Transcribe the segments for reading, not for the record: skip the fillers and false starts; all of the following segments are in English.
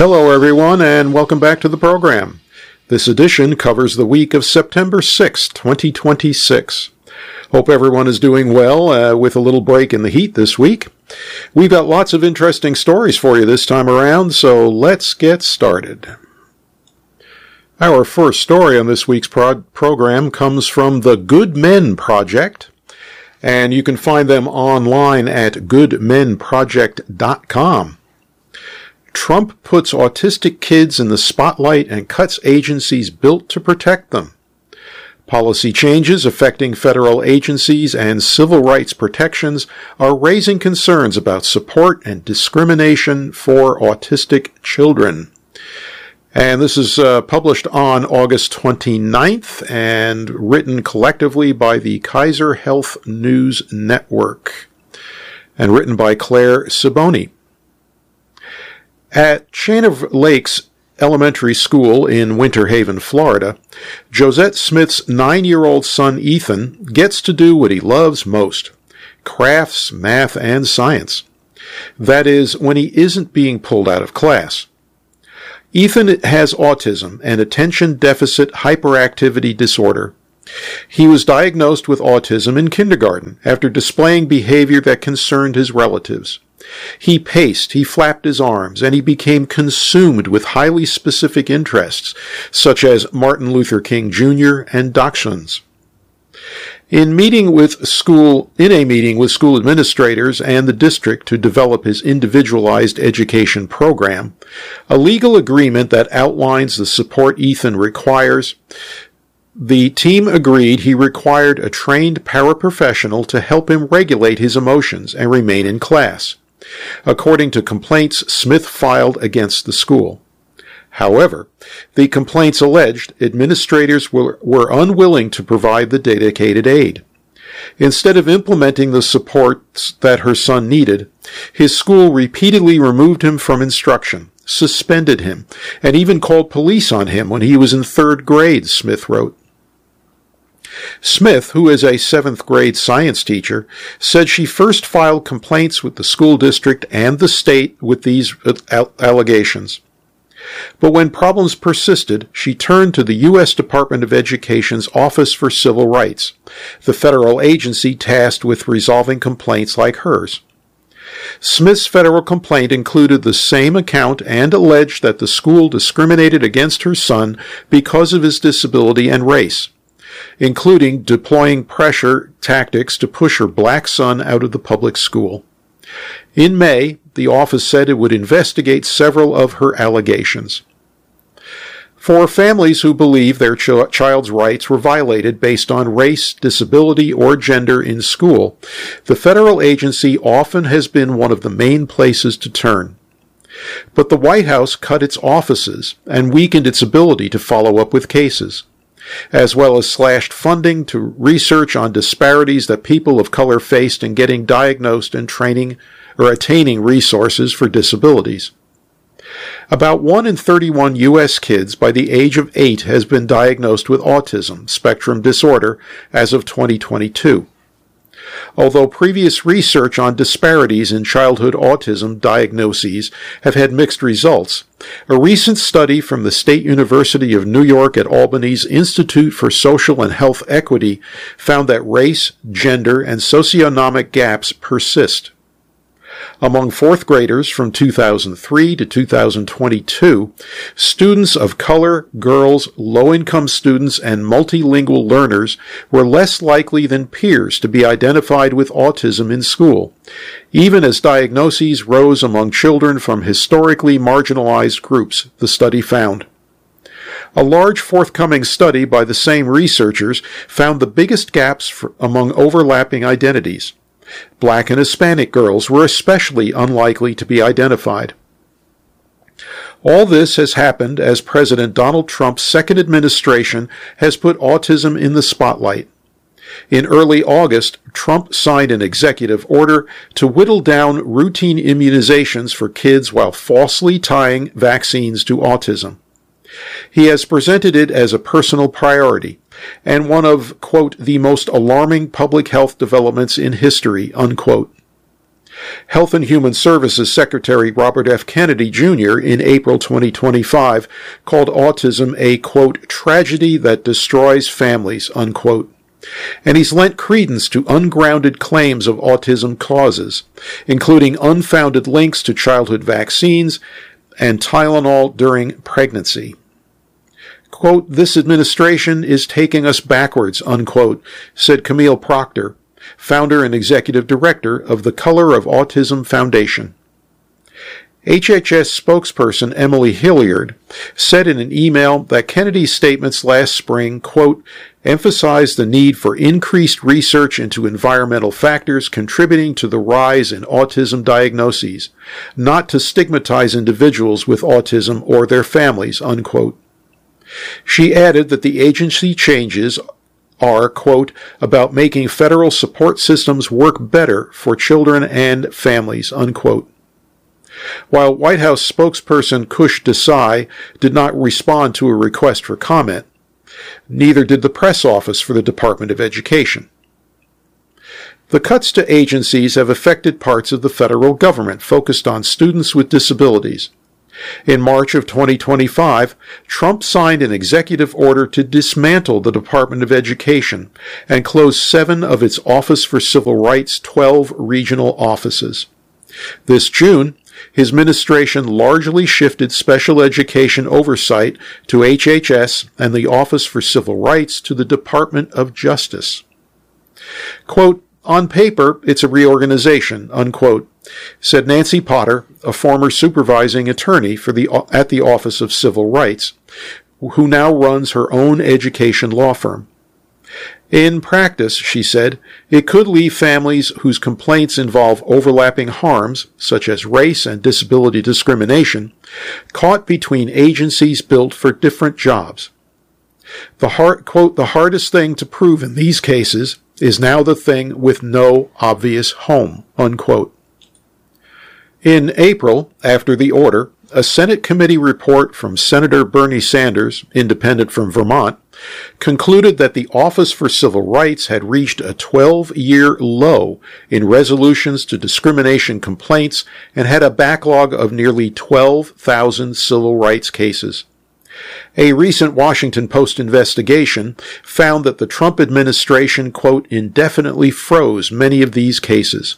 Hello, everyone, and welcome back to the program. This edition covers the week of September 6, 2026. Hope everyone is doing well with a little break in the heat this week. We've got lots of interesting stories for you this time around, so let's get started. Our first story on this week's program comes from the Good Men Project, and you can find them online at goodmenproject.com. Trump puts autistic kids in the spotlight and cuts agencies built to protect them. Policy changes affecting federal agencies and civil rights protections are raising concerns about support and discrimination for autistic children. And this is published on August 29th and written collectively by the Kaiser Health News Network and written by Claire Siboni. At Chain of Lakes Elementary School in Winter Haven, Florida, Josette Smith's 9-year-old son Ethan gets to do what he loves most: crafts, math, and science. That is, when he isn't being pulled out of class. Ethan has autism and attention deficit hyperactivity disorder. He was diagnosed with autism in kindergarten after displaying behavior that concerned his relatives. He paced, he flapped his arms, and he became consumed with highly specific interests, such as Martin Luther King Jr. and dachshunds. In a meeting with school administrators and the district to develop his individualized education program, a legal agreement that outlines the support Ethan requires, the team agreed he required a trained paraprofessional to help him regulate his emotions and remain in class, according to complaints Smith filed against the school. However, the complaints alleged administrators were unwilling to provide the dedicated aid. Instead of implementing the supports that her son needed, his school repeatedly removed him from instruction, suspended him, and even called police on him when he was in 3rd grade, Smith wrote. Smith, who is a 7th grade science teacher, said she first filed complaints with the school district and the state with these allegations. But when problems persisted, she turned to the U.S. Department of Education's Office for Civil Rights, the federal agency tasked with resolving complaints like hers. Smith's federal complaint included the same account and alleged that the school discriminated against her son because of his disability and race, including deploying pressure tactics to push her black son out of the public school. In May, the office said it would investigate several of her allegations. For families who believe their child's rights were violated based on race, disability, or gender in school, the federal agency often has been one of the main places to turn. But the White House cut its offices and weakened its ability to follow up with cases, as well as slashed funding to research on disparities that people of color faced in getting diagnosed and attaining resources for disabilities. About 1 in 31 U.S. kids by the age of 8 has been diagnosed with autism spectrum disorder as of 2022. Although previous research on disparities in childhood autism diagnoses have had mixed results, a recent study from the State University of New York at Albany's Institute for Social and Health Equity found that race, gender, and socioeconomic gaps persist. Among 4th graders from 2003 to 2022, students of color, girls, low-income students, and multilingual learners were less likely than peers to be identified with autism in school, even as diagnoses rose among children from historically marginalized groups, the study found. A large forthcoming study by the same researchers found the biggest gaps among overlapping identities. Black and Hispanic girls were especially unlikely to be identified. All this has happened as President Donald Trump's second administration has put autism in the spotlight. In early August, Trump signed an executive order to whittle down routine immunizations for kids while falsely tying vaccines to autism. He has presented it as a personal priority and one of, quote, the most alarming public health developments in history, unquote. Health and Human Services Secretary Robert F. Kennedy Jr. in April 2025 called autism a, quote, tragedy that destroys families, unquote. And he's lent credence to ungrounded claims of autism causes, including unfounded links to childhood vaccines and Tylenol during pregnancy. Quote, this administration is taking us backwards, unquote, said Camille Proctor, founder and executive director of the Color of Autism Foundation. HHS spokesperson Emily Hilliard said in an email that Kennedy's statements last spring, quote, emphasized the need for increased research into environmental factors contributing to the rise in autism diagnoses, not to stigmatize individuals with autism or their families, unquote. She added that the agency changes are, quote, about making federal support systems work better for children and families, unquote. While White House spokesperson Kush Desai did not respond to a request for comment, neither did the press office for the Department of Education. The cuts to agencies have affected parts of the federal government focused on students with disabilities. In March of 2025, Trump signed an executive order to dismantle the Department of Education and close 7 of its Office for Civil Rights' 12 regional offices. This June, his administration largely shifted special education oversight to HHS and the Office for Civil Rights to the Department of Justice. Quote, on paper, it's a reorganization, unquote, said Nancy Potter, a former supervising attorney at the Office of Civil Rights, who now runs her own education law firm. In practice, she said, it could leave families whose complaints involve overlapping harms, such as race and disability discrimination, caught between agencies built for different jobs. Quote, the hardest thing to prove in these cases is now the thing with no obvious home, unquote. In April, after the order, a Senate committee report from Senator Bernie Sanders, independent from Vermont, concluded that the Office for Civil Rights had reached a 12-year low in resolutions to discrimination complaints and had a backlog of nearly 12,000 civil rights cases. A recent Washington Post investigation found that the Trump administration, quote, indefinitely froze many of these cases.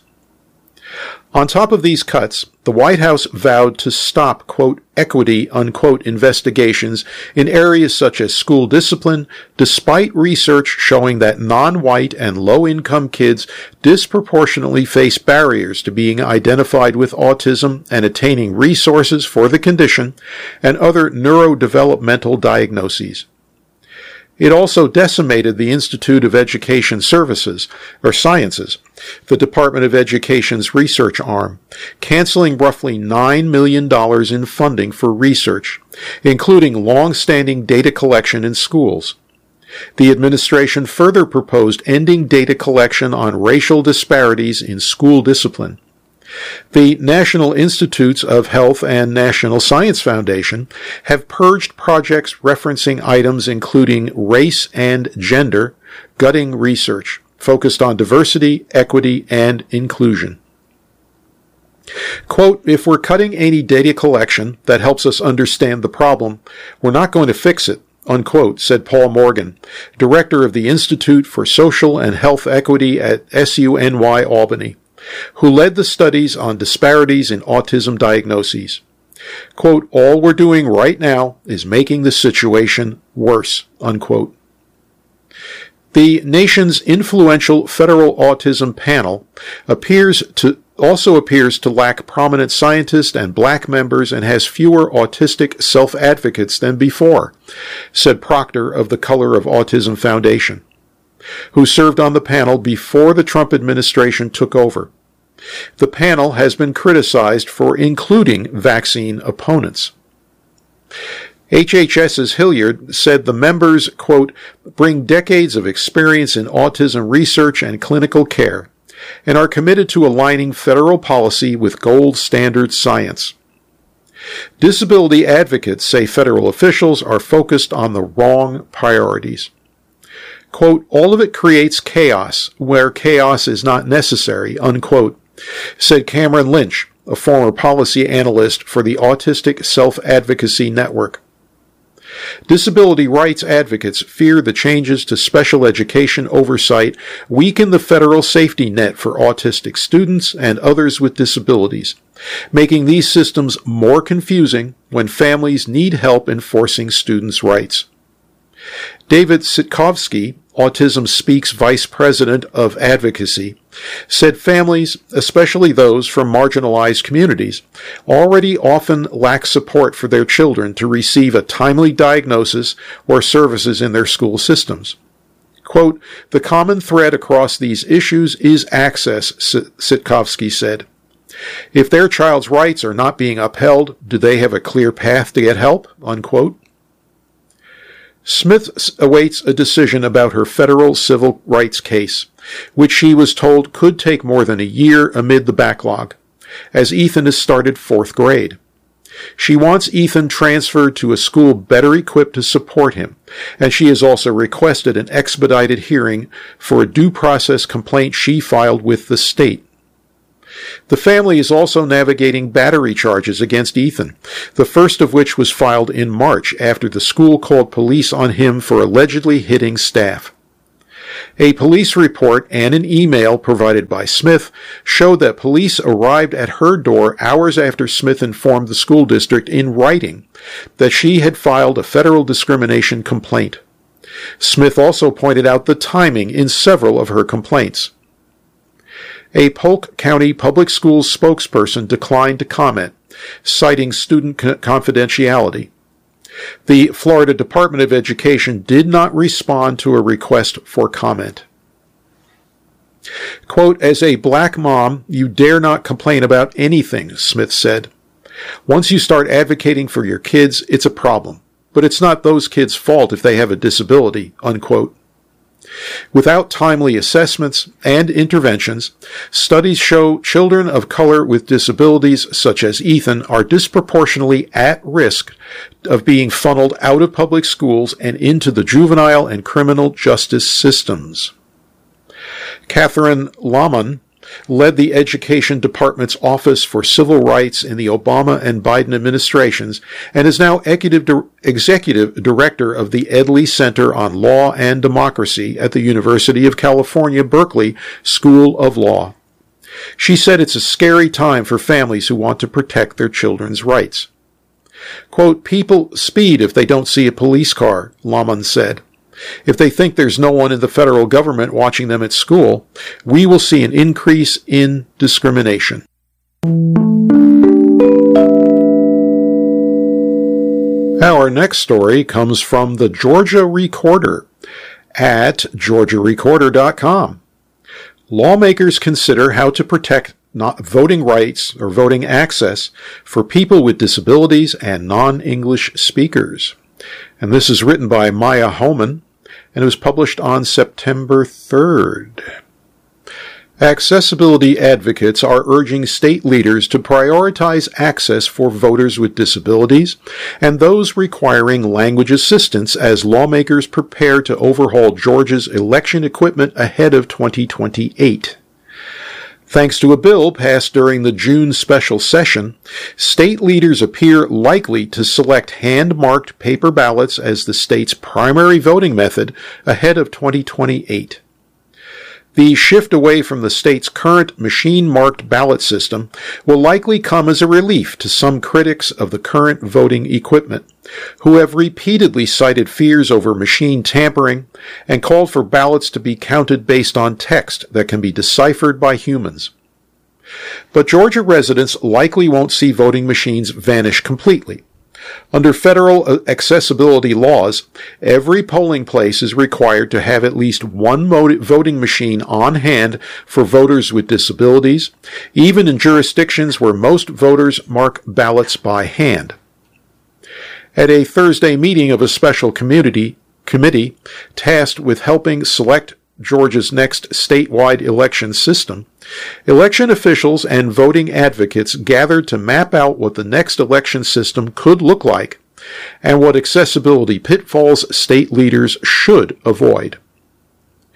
On top of these cuts, the White House vowed to stop, quote, equity, unquote, investigations in areas such as school discipline, despite research showing that non-white and low-income kids disproportionately face barriers to being identified with autism and attaining resources for the condition and other neurodevelopmental diagnoses. It also decimated the Institute of Education Sciences, the Department of Education's research arm, canceling roughly $9 million in funding for research, including long-standing data collection in schools. The administration further proposed ending data collection on racial disparities in school discipline. The National Institutes of Health and National Science Foundation have purged projects referencing items including race and gender, gutting research focused on diversity, equity, and inclusion. Quote, if we're cutting any data collection that helps us understand the problem, we're not going to fix it, unquote, said Paul Morgan, director of the Institute for Social and Health Equity at SUNY Albany, who led the studies on disparities in autism diagnoses. Quote, all we're doing right now is making the situation worse, unquote. The nation's influential federal autism panel also appears to lack prominent scientists and black members and has fewer autistic self-advocates than before, said Proctor of the Color of Autism Foundation, who served on the panel before the Trump administration took over. The panel has been criticized for including vaccine opponents. HHS's Hilliard said the members, quote, bring decades of experience in autism research and clinical care and are committed to aligning federal policy with gold standard science. Disability advocates say federal officials are focused on the wrong priorities. Quote, all of it creates chaos where chaos is not necessary, unquote, said Cameron Lynch, a former policy analyst for the Autistic Self-Advocacy Network. Disability rights advocates fear the changes to special education oversight weaken the federal safety net for autistic students and others with disabilities, making these systems more confusing when families need help enforcing students' rights. David Sitkovsky, Autism Speaks Vice President of Advocacy, said families, especially those from marginalized communities, already often lack support for their children to receive a timely diagnosis or services in their school systems. Quote, "The common thread across these issues is access," Sitkovsky said. "If their child's rights are not being upheld, do they have a clear path to get help?" Unquote. Smith awaits a decision about her federal civil rights case, which she was told could take more than a year amid the backlog, as Ethan has started 4th grade. She wants Ethan transferred to a school better equipped to support him, and she has also requested an expedited hearing for a due process complaint she filed with the state. The family is also navigating battery charges against Ethan, the first of which was filed in March after the school called police on him for allegedly hitting staff. A police report and an email provided by Smith showed that police arrived at her door hours after Smith informed the school district in writing that she had filed a federal discrimination complaint. Smith also pointed out the timing in several of her complaints. A Polk County Public Schools spokesperson declined to comment, citing student confidentiality. The Florida Department of Education did not respond to a request for comment. Quote, "As a black mom, you dare not complain about anything," Smith said. "Once you start advocating for your kids, it's a problem. But it's not those kids' fault if they have a disability," unquote. Without timely assessments and interventions, studies show children of color with disabilities such as Ethan are disproportionately at risk of being funneled out of public schools and into the juvenile and criminal justice systems. Catherine Lamon led the Education Department's Office for Civil Rights in the Obama and Biden administrations and is now executive director of the Edley Center on Law and Democracy at the University of California, Berkeley School of Law. She said it's a scary time for families who want to protect their children's rights. Quote, "People speed if they don't see a police car," Lamon said. "If they think there's no one in the federal government watching them at school, we will see an increase in discrimination." Our next story comes from the Georgia Recorder at georgiarecorder.com. Lawmakers consider how to protect voting rights or voting access for people with disabilities and non-English speakers. And this is written by Maya Homan, and it was published on September 3rd. Accessibility advocates are urging state leaders to prioritize access for voters with disabilities and those requiring language assistance as lawmakers prepare to overhaul Georgia's election equipment ahead of 2028. Thanks to a bill passed during the June special session, state leaders appear likely to select hand-marked paper ballots as the state's primary voting method ahead of 2028. The shift away from the state's current machine-marked ballot system will likely come as a relief to some critics of the current voting equipment, who have repeatedly cited fears over machine tampering and called for ballots to be counted based on text that can be deciphered by humans. But Georgia residents likely won't see voting machines vanish completely. Under federal accessibility laws, every polling place is required to have at least one voting machine on hand for voters with disabilities, even in jurisdictions where most voters mark ballots by hand. At a Thursday meeting of a special committee tasked with helping select Georgia's next statewide election system, election officials and voting advocates gathered to map out what the next election system could look like and what accessibility pitfalls state leaders should avoid.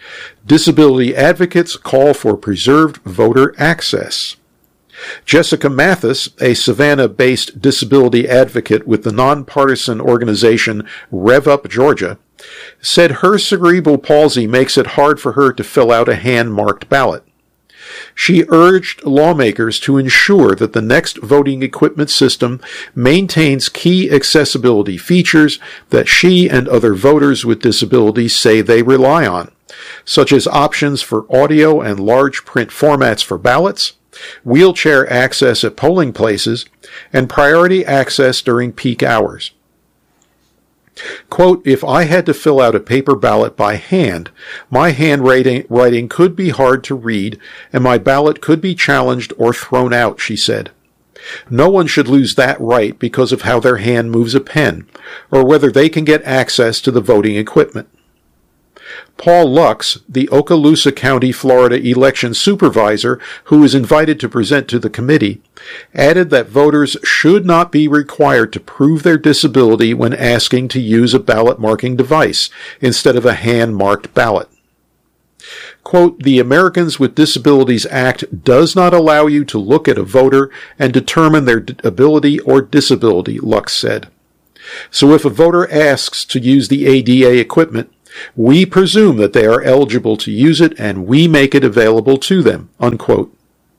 Disability advocates call for preserved voter access. Jessica Mathis, a Savannah-based disability advocate with the nonpartisan organization Rev Up Georgia, said her cerebral palsy makes it hard for her to fill out a hand-marked ballot. She urged lawmakers to ensure that the next voting equipment system maintains key accessibility features that she and other voters with disabilities say they rely on, such as options for audio and large print formats for ballots, wheelchair access at polling places, and priority access during peak hours. Quote, if I had to fill out a paper ballot by hand, my handwriting could be hard to read, and my ballot could be challenged or thrown out, she said. No one should lose that right because of how their hand moves a pen, or whether they can get access to the voting equipment. Paul Lux, the Okaloosa County, Florida election supervisor who was invited to present to the committee, added that voters should not be required to prove their disability when asking to use a ballot marking device instead of a hand-marked ballot. Quote, the Americans with Disabilities Act does not allow you to look at a voter and determine their ability or disability, Lux said. So if a voter asks to use the ADA equipment, we presume that they are eligible to use it and we make it available to them, unquote.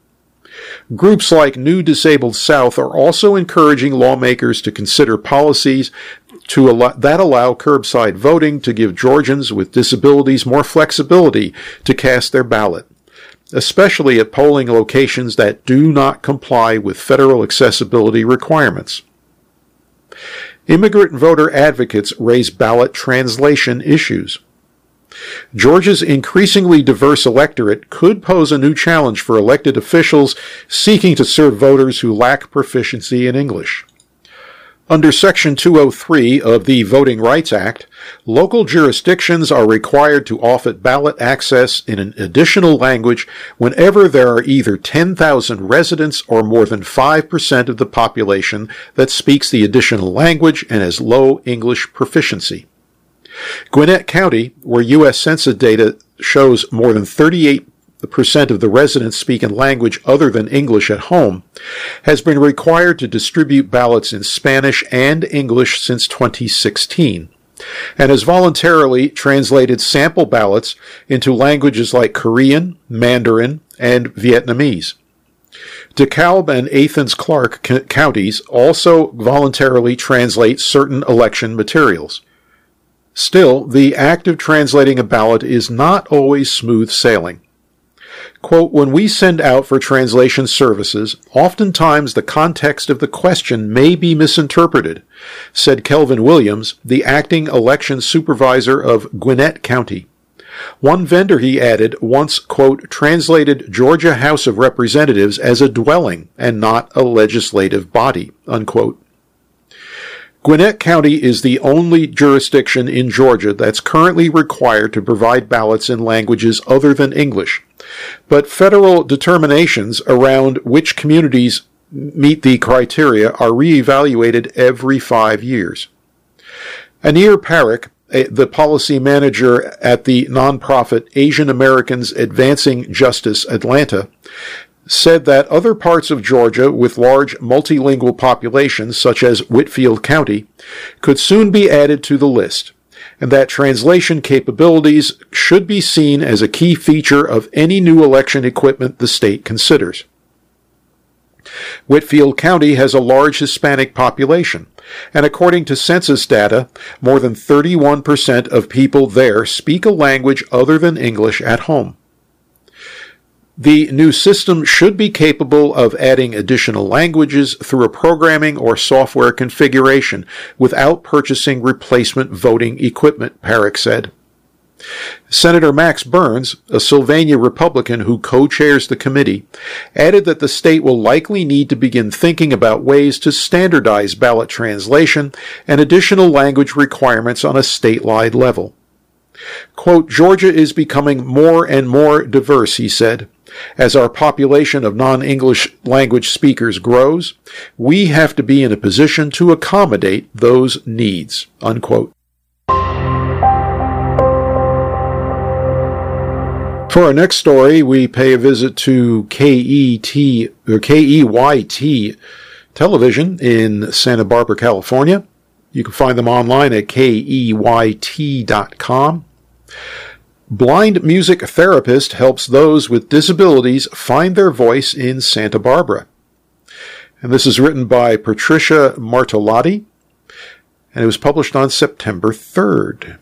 Groups like New Disabled South are also encouraging lawmakers to consider policies that allow curbside voting to give Georgians with disabilities more flexibility to cast their ballot, especially at polling locations that do not comply with federal accessibility requirements. Immigrant voter advocates raise ballot translation issues. Georgia's increasingly diverse electorate could pose a new challenge for elected officials seeking to serve voters who lack proficiency in English. Under Section 203 of the Voting Rights Act, local jurisdictions are required to offer ballot access in an additional language whenever there are either 10,000 residents or more than 5% of the population that speaks the additional language and has low English proficiency. Gwinnett County, where U.S. Census data shows more than 38% of the residents speak a language other than English at home, has been required to distribute ballots in Spanish and English since 2016, and has voluntarily translated sample ballots into languages like Korean, Mandarin, and Vietnamese. DeKalb and Athens-Clarke counties also voluntarily translate certain election materials. Still, the act of translating a ballot is not always smooth sailing. Quote, when we send out for translation services, oftentimes the context of the question may be misinterpreted, said Kelvin Williams, the acting election supervisor of Gwinnett County. One vendor, he added, once, quote, translated Georgia House of Representatives as a dwelling and not a legislative body, unquote. Gwinnett County is the only jurisdiction in Georgia that's currently required to provide ballots in languages other than English, but federal determinations around which communities meet the criteria are reevaluated every 5 years. Anir Parekh, the policy manager at the nonprofit Asian Americans Advancing Justice Atlanta, said that other parts of Georgia with large multilingual populations, such as Whitfield County, could soon be added to the list, and that translation capabilities should be seen as a key feature of any new election equipment the state considers. Whitfield County has a large Hispanic population, and according to census data, more than 31% of people there speak a language other than English at home. The new system should be capable of adding additional languages through a programming or software configuration without purchasing replacement voting equipment, Parekh said. Senator Max Burns, a Sylvania Republican who co-chairs the committee, added that the state will likely need to begin thinking about ways to standardize ballot translation and additional language requirements on a statewide level. Quote, Georgia is becoming more and more diverse, he said. As our population of non-English language speakers grows, we have to be in a position to accommodate those needs, unquote. For our next story, we pay a visit to KEYT Television in Santa Barbara, California. You can find them online at KEYT.com. Blind music therapist helps those with disabilities find their voice in Santa Barbara. And this is written by Patricia Martellotti, and it was published on September 3rd.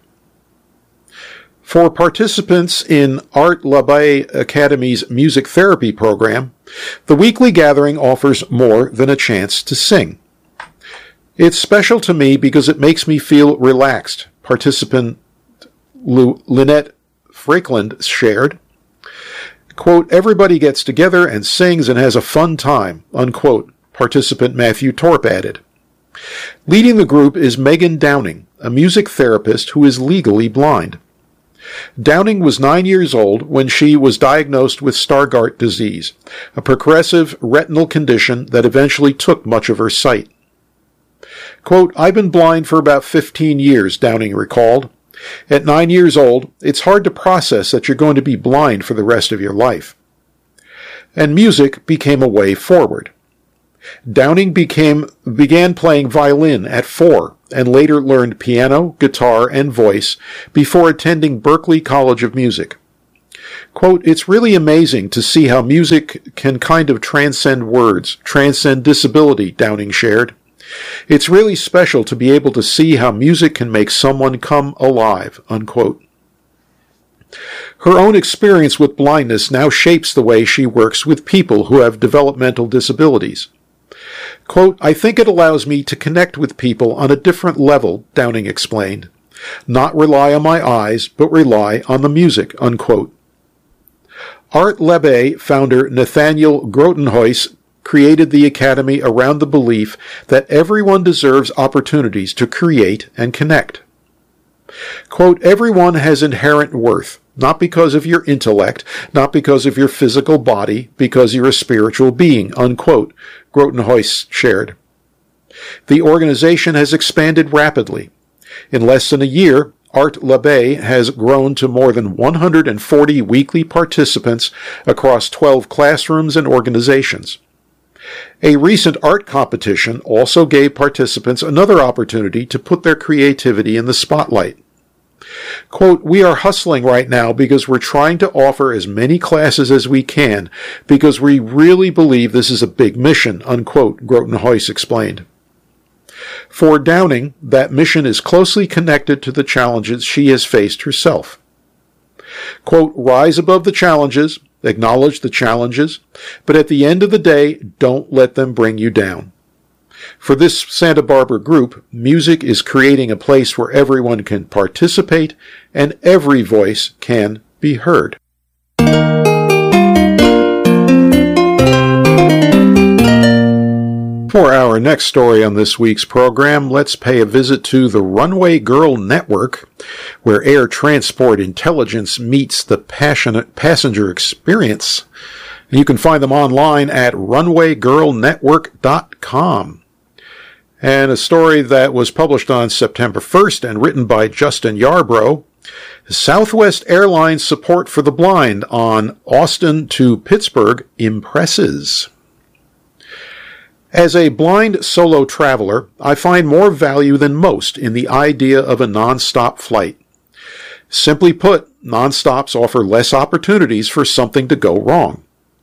For participants in Art Labay Academy's music therapy program, the weekly gathering offers more than a chance to sing. It's special to me because it makes me feel relaxed, participant Lynette Frakeland shared. Quote, everybody gets together and sings and has a fun time, unquote, participant Matthew Torp added. Leading the group is Megan Downing, a music therapist who is legally blind. Downing was 9 years old when she was diagnosed with Stargardt disease, a progressive retinal condition that eventually took much of her sight. Quote, I've been blind for about 15 years, Downing recalled. At 9 years old, it's hard to process that you're going to be blind for the rest of your life. And music became a way forward. Downing began playing violin at 4 and later learned piano, guitar, and voice before attending Berklee College of Music. Quote, it's really amazing to see how music can kind of transcend words, transcend disability, Downing shared. It's really special to be able to see how music can make someone come alive, unquote. Her own experience with blindness now shapes the way she works with people who have developmental disabilities. Quote, I think it allows me to connect with people on a different level, Downing explained. Not rely on my eyes, but rely on the music, unquote. Art Labay founder Nathaniel Grotenhuis created the Academy around the belief that everyone deserves opportunities to create and connect. Quote, everyone has inherent worth, not because of your intellect, not because of your physical body, because you're a spiritual being, unquote, Grotenhuis shared. The organization has expanded rapidly. In less than a year, Art Labay has grown to more than 140 weekly participants across 12 classrooms and organizations. A recent art competition also gave participants another opportunity to put their creativity in the spotlight. Quote, we are hustling right now because we're trying to offer as many classes as we can because we really believe this is a big mission, unquote, Grotenhuis explained. For Downing, that mission is closely connected to the challenges she has faced herself. Quote, rise above the challenges, acknowledge the challenges, but at the end of the day, don't let them bring you down. For this Santa Barbara group, music is creating a place where everyone can participate and every voice can be heard. For our next story on this week's program, let's pay a visit to the Runway Girl Network, where air transport intelligence meets the passenger experience. And you can find them online at runwaygirlnetwork.com. And a story that was published on September 1st and written by Justin Yarbrough, Southwest Airlines support for the blind on Austin to Pittsburgh impresses. As a blind solo traveler, I find more value than most in the idea of a nonstop flight. Simply put, nonstops offer less opportunities for something to go wrong.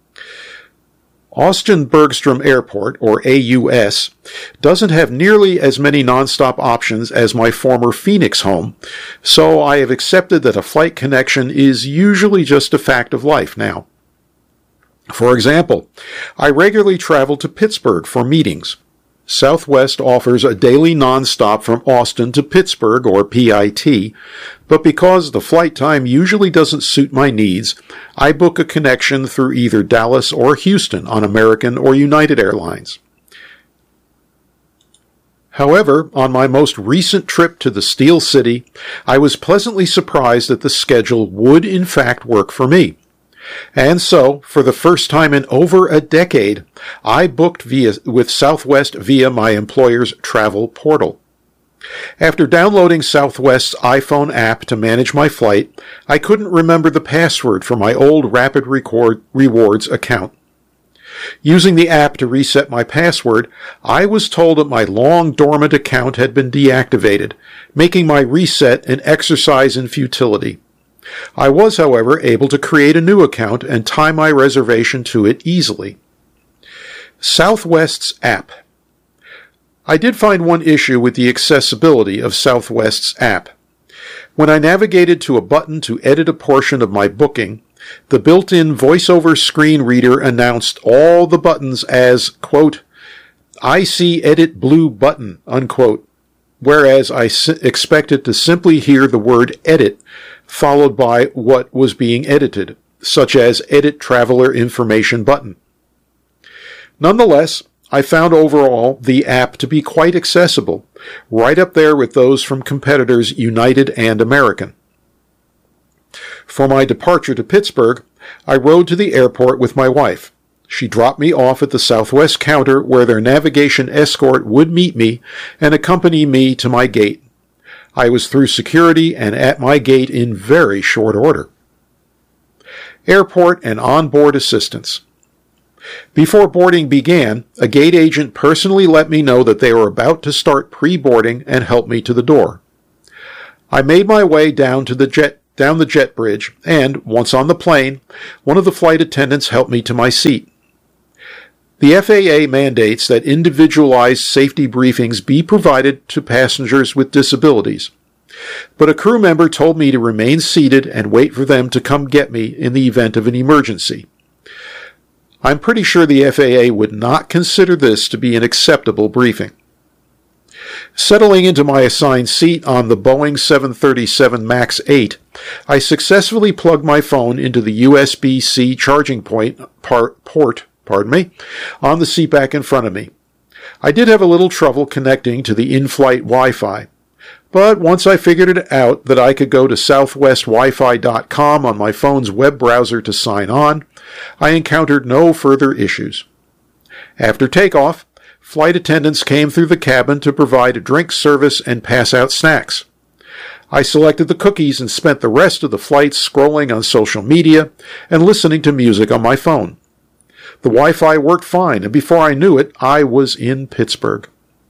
Austin Bergstrom Airport, or AUS, doesn't have nearly as many nonstop options as my former Phoenix home, so I have accepted that a flight connection is usually just a fact of life now. For example, I regularly travel to Pittsburgh for meetings. Southwest offers a daily nonstop from Austin to Pittsburgh, or PIT, but because the flight time usually doesn't suit my needs, I book a connection through either Dallas or Houston on American or United Airlines. However, on my most recent trip to the Steel City, I was pleasantly surprised that the schedule would in fact work for me. And so, for the first time in over a decade, I booked with Southwest via my employer's travel portal. After downloading Southwest's iPhone app to manage my flight, I couldn't remember the password for my old Rapid Rewards account. Using the app to reset my password, I was told that my long-dormant account had been deactivated, making my reset an exercise in futility. I was, however, able to create a new account and tie my reservation to it easily. Southwest's app. I did find one issue with the accessibility of Southwest's app. When I navigated to a button to edit a portion of my booking, the built-in voiceover screen reader announced all the buttons as, quote, "I see edit blue button," unquote, whereas I expected to simply hear the word edit followed by what was being edited, such as edit traveler information button. Nonetheless, I found overall the app to be quite accessible, right up there with those from competitors United and American. For my departure to Pittsburgh, I rode to the airport with my wife. She dropped me off at the Southwest counter where their navigation escort would meet me and accompany me to my gate. I was through security and at my gate in very short order. Airport and onboard assistance. Before boarding began, a gate agent personally let me know that they were about to start pre-boarding and helped me to the door. I made my way down the jet bridge, and, once on the plane, one of the flight attendants helped me to my seat. The FAA mandates that individualized safety briefings be provided to passengers with disabilities, but a crew member told me to remain seated and wait for them to come get me in the event of an emergency. I'm pretty sure the FAA would not consider this to be an acceptable briefing. Settling into my assigned seat on the Boeing 737 MAX 8, I successfully plugged my phone into the USB-C charging port on the seatback in front of me. I did have a little trouble connecting to the in-flight Wi-Fi, but once I figured it out that I could go to southwestwifi.com on my phone's web browser to sign on, I encountered no further issues. After takeoff, flight attendants came through the cabin to provide a drink service and pass out snacks. I selected the cookies and spent the rest of the flight scrolling on social media and listening to music on my phone. The Wi-Fi worked fine, and before I knew it, I was in Pittsburgh.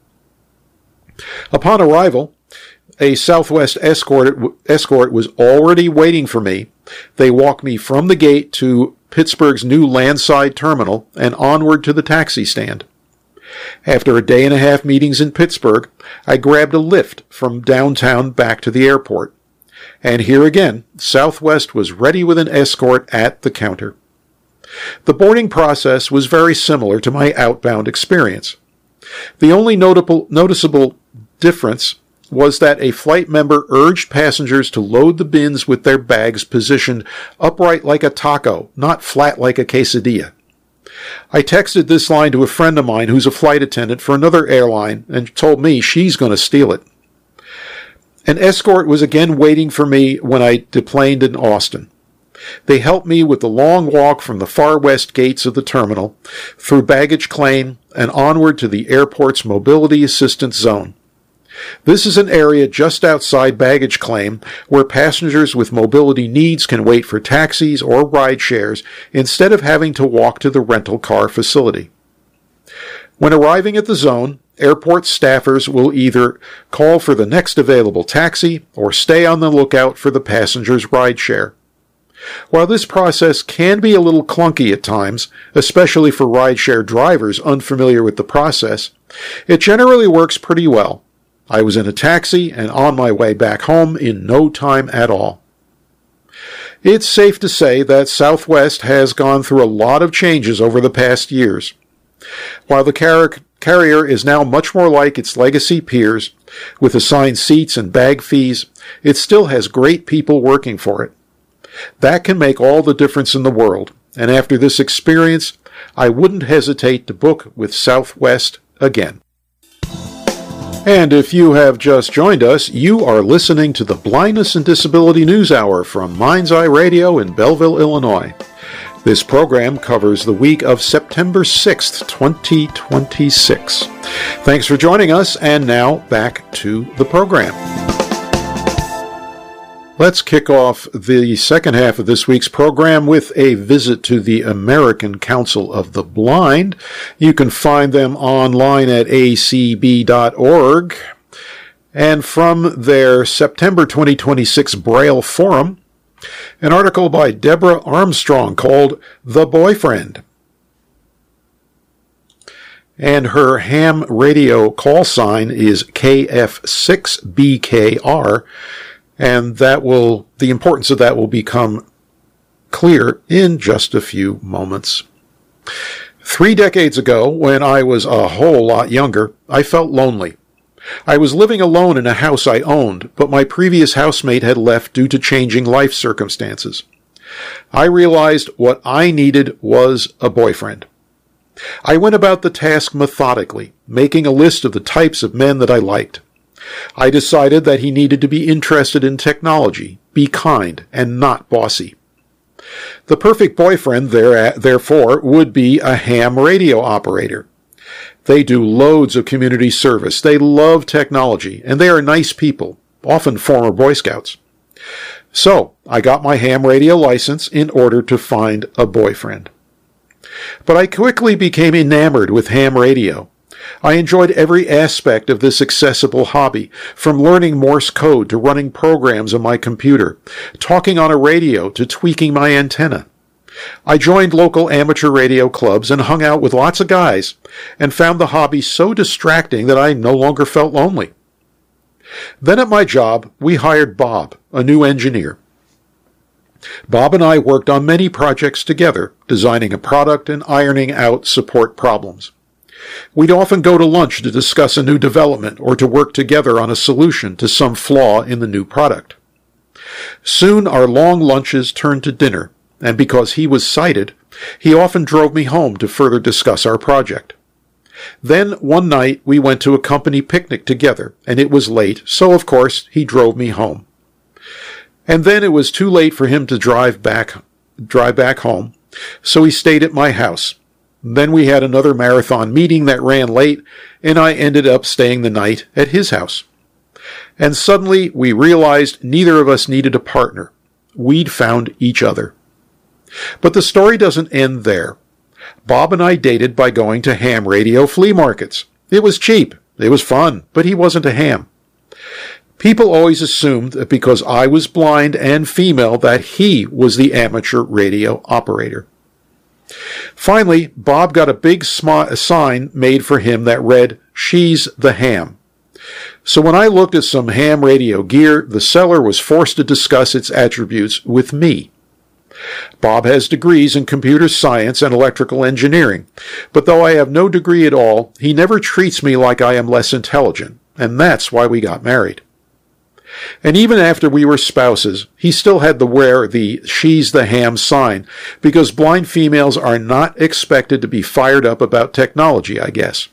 Upon arrival, a Southwest escort was already waiting for me. They walked me from the gate to Pittsburgh's new landside terminal and onward to the taxi stand. After a day and a half meetings in Pittsburgh, I grabbed a lift from downtown back to the airport. And here again, Southwest was ready with an escort at the counter. The boarding process was very similar to my outbound experience. The only noticeable difference was that a flight member urged passengers to load the bins with their bags positioned upright like a taco, not flat like a quesadilla. I texted this line to a friend of mine who's a flight attendant for another airline and told me she's going to steal it. An escort was again waiting for me when I deplaned in Austin. They helped me with the long walk from the far west gates of the terminal, through baggage claim, and onward to the airport's mobility assistance zone. This is an area just outside baggage claim where passengers with mobility needs can wait for taxis or ride shares instead of having to walk to the rental car facility. When arriving at the zone, airport staffers will either call for the next available taxi or stay on the lookout for the passenger's ride share. While this process can be a little clunky at times, especially for rideshare drivers unfamiliar with the process, it generally works pretty well. I was in a taxi and on my way back home in no time at all. It's safe to say that Southwest has gone through a lot of changes over the past years. While the carrier is now much more like its legacy peers, with assigned seats and bag fees, it still has great people working for it. That can make all the difference in the world, and after this experience, I wouldn't hesitate to book with Southwest again. And if you have just joined us, you are listening to the Blindness and Disability News Hour from Mind's Eye Radio in Belleville, Illinois. This program covers the week of September 6th, 2026. Thanks for joining us, and now back to the program. Let's kick off the second half of this week's program with a visit to the American Council of the Blind. You can find them online at acb.org. And from their September 2026 Braille Forum, an article by Deborah Armstrong called The Boyfriend. And her ham radio call sign is KF6BKR, and the importance of that will become clear in just a few moments. 3 decades ago, when I was a whole lot younger, I felt lonely. I was living alone in a house I owned, but my previous housemate had left due to changing life circumstances. I realized what I needed was a boyfriend. I went about the task methodically, making a list of the types of men that I liked. I decided that he needed to be interested in technology, be kind, and not bossy. The perfect boyfriend, therefore, would be a ham radio operator. They do loads of community service. They love technology, and they are nice people, often former Boy Scouts. So, I got my ham radio license in order to find a boyfriend. But I quickly became enamored with ham radio. I enjoyed every aspect of this accessible hobby, from learning Morse code to running programs on my computer, talking on a radio to tweaking my antenna. I joined local amateur radio clubs and hung out with lots of guys, and found the hobby so distracting that I no longer felt lonely. Then at my job, we hired Bob, a new engineer. Bob and I worked on many projects together, designing a product and ironing out support problems. We'd often go to lunch to discuss a new development or to work together on a solution to some flaw in the new product. Soon our long lunches turned to dinner, and because he was sighted, he often drove me home to further discuss our project. Then, one night, we went to a company picnic together, and it was late, so of course, he drove me home. And then it was too late for him to drive back home, so he stayed at my house. Then we had another marathon meeting that ran late, and I ended up staying the night at his house. And suddenly, we realized neither of us needed a partner. We'd found each other. But the story doesn't end there. Bob and I dated by going to ham radio flea markets. It was cheap. It was fun, but he wasn't a ham. People always assumed that because I was blind and female that he was the amateur radio operator. Finally, Bob got a big sign made for him that read, "She's the ham." So when I looked at some ham radio gear, the seller was forced to discuss its attributes with me. Bob has degrees in computer science and electrical engineering, but though I have no degree at all, he never treats me like I am less intelligent, and that's why we got married. And even after we were spouses, he still had to wear the "She's the ham" sign, because blind females are not expected to be fired up about technology, I guess.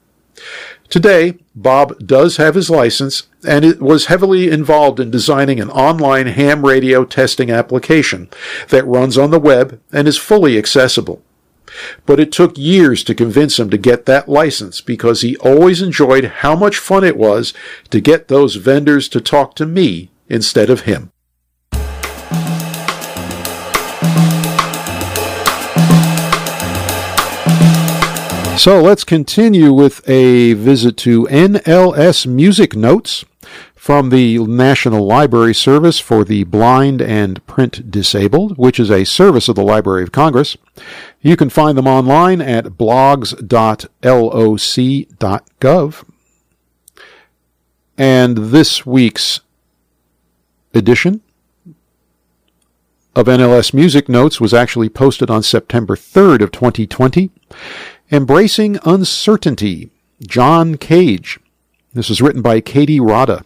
Today, Bob does have his license, and it was heavily involved in designing an online ham radio testing application that runs on the web and is fully accessible. But it took years to convince him to get that license because he always enjoyed how much fun it was to get those vendors to talk to me instead of him. So let's continue with a visit to NLS Music Notes from the National Library Service for the Blind and Print Disabled, which is a service of the Library of Congress. You can find them online at blogs.loc.gov. And this week's edition of NLS Music Notes was actually posted on September 3rd of 2020. Embracing Uncertainty, John Cage. This was written by Katie Rada.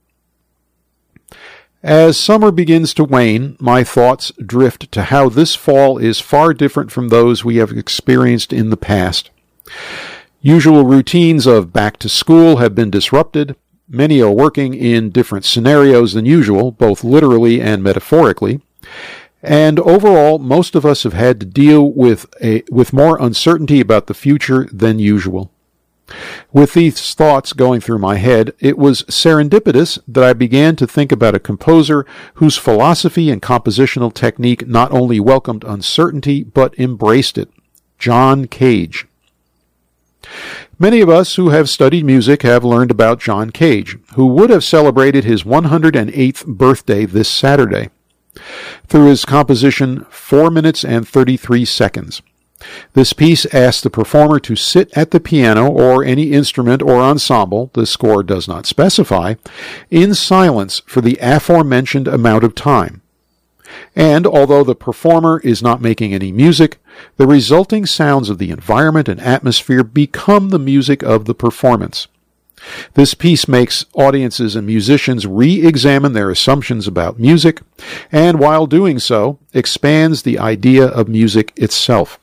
As summer begins to wane, my thoughts drift to how this fall is far different from those we have experienced in the past. Usual routines of back to school have been disrupted. Many are working in different scenarios than usual, both literally and metaphorically. And overall, most of us have had to deal with more uncertainty about the future than usual. With these thoughts going through my head, it was serendipitous that I began to think about a composer whose philosophy and compositional technique not only welcomed uncertainty, but embraced it. John Cage. Many of us who have studied music have learned about John Cage, who would have celebrated his 108th birthday this Saturday, through his composition 4 minutes and 33 seconds. This piece asks the performer to sit at the piano or any instrument or ensemble, the score does not specify, in silence for the aforementioned amount of time. And although the performer is not making any music, the resulting sounds of the environment and atmosphere become the music of the performance. This piece makes audiences and musicians re-examine their assumptions about music, and while doing so, expands the idea of music itself.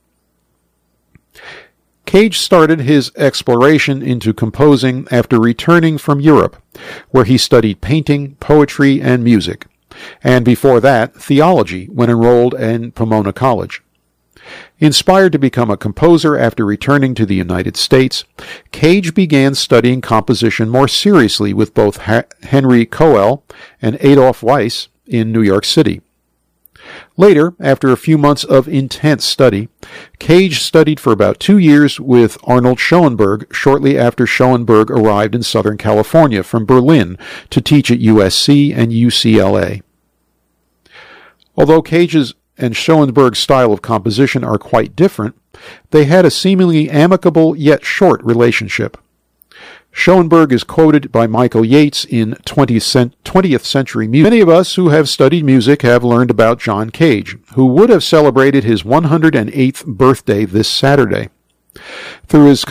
Cage started his exploration into composing after returning from Europe, where he studied painting, poetry, and music, and before that, theology when enrolled in Pomona College. Inspired to become a composer after returning to the United States, Cage began studying composition more seriously with both Henry Cowell and Adolf Weiss in New York City. Later, after a few months of intense study, Cage studied for about 2 years with Arnold Schoenberg shortly after Schoenberg arrived in Southern California from Berlin to teach at USC and UCLA. Although Cage's and Schoenberg's style of composition are quite different, they had a seemingly amicable yet short relationship. Schoenberg is quoted by Michael Yates in 20th Century Music. Many of us who have studied music have learned about John Cage, who would have celebrated his 108th birthday this Saturday, through his